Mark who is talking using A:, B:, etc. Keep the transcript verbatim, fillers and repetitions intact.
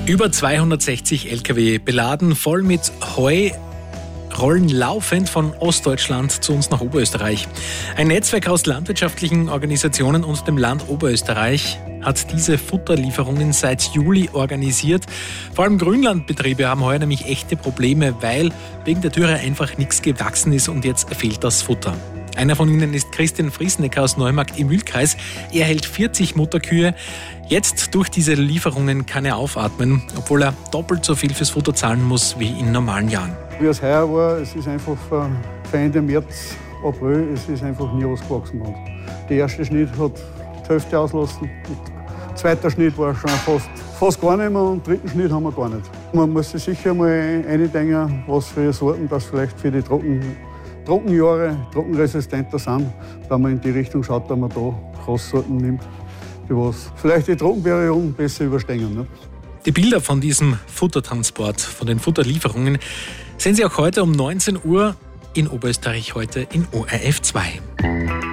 A: Über zweihundertsechzig L K W beladen, voll mit Heu, rollen laufend von Ostdeutschland zu uns nach Oberösterreich. Ein Netzwerk aus landwirtschaftlichen Organisationen und dem Land Oberösterreich hat diese Futterlieferungen seit Juli organisiert. Vor allem Grünlandbetriebe haben heuer nämlich echte Probleme, weil wegen der Dürre einfach nichts gewachsen ist und jetzt fehlt das Futter. Einer von ihnen ist Christian Friesnecker aus Neumarkt im Mühlkreis. Er hält vierzig Mutterkühe. Jetzt durch diese Lieferungen kann er aufatmen, obwohl er doppelt so viel fürs Futter zahlen muss wie in normalen Jahren.
B: Wie es heuer war, es ist einfach von Ende März, April, es ist einfach nie was gewachsen. Hat. Der erste Schnitt hat die Hälfte auslassen, der zweite Schnitt war schon fast, fast gar nicht mehr und den dritten Schnitt haben wir gar nicht. Man muss sich sicher mal eindenken, was für Sorten das vielleicht für die Trocken, Trockenjahre trockenresistenter sind, da man in die Richtung schaut, dass man da Großsorten nimmt, die was vielleicht die Trockenperioden besser überstehen. Ne?
A: Die Bilder von diesem Futtertransport, von den Futterlieferungen, sehen Sie auch heute um neunzehn Uhr in Oberösterreich heute in O R F zwei.